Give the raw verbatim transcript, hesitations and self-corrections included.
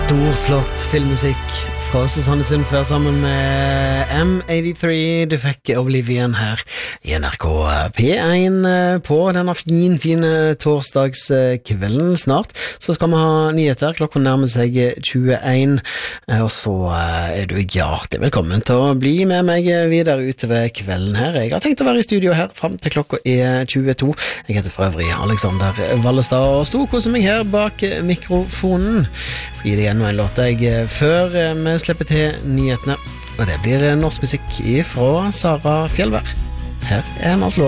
Storslått filmmusikk fra Susanne Sundfør sammen med M åttitre. Du fikk Oblivion her i N R K P én på denne fin, fine torsdagskvelden. Snart så skal vi ha nyheter. Klokka nærmer seg tjueen, og så er du hjertelig velkommen til å bli med meg videre utover kvelden her. Jeg har tenkt å være i studio her frem til klokka er tjueto. Jeg heter for øvrig Alexander Vallestad og storkoser meg her bak mikrofonen. Jeg skal gi deg enda en låt jeg før vi slipper til nyhetene, og det blir norsk musikk fra Sara Fjellvær. Her er hennes låt.